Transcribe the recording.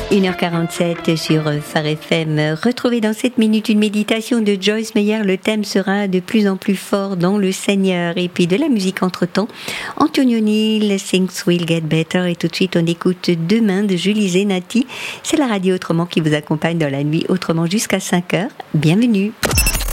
1h47 sur Phare FM. Retrouvez dans cette minute une méditation de Joyce Meyer. Le thème sera de plus en plus fort dans le Seigneur. Et puis de la musique entre-temps. Antonio Neal, Things Will Get Better. Et tout de suite, on écoute Demain de Julie Zenati. C'est la radio Autrement qui vous accompagne dans la nuit Autrement jusqu'à 5h. Bienvenue.